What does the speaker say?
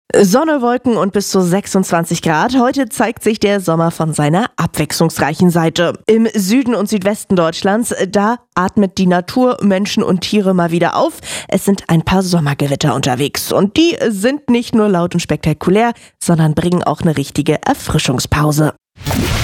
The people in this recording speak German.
Sonne, Wolken und bis zu 26 Grad. Heute zeigt sich der Sommer von seiner abwechslungsreichen Seite. Im Süden und Südwesten Deutschlands, da atmet die Natur, Menschen und Tiere mal wieder auf. Es sind ein paar Sommergewitter unterwegs. Und die sind nicht nur laut und spektakulär, sondern bringen auch eine richtige Erfrischungspause.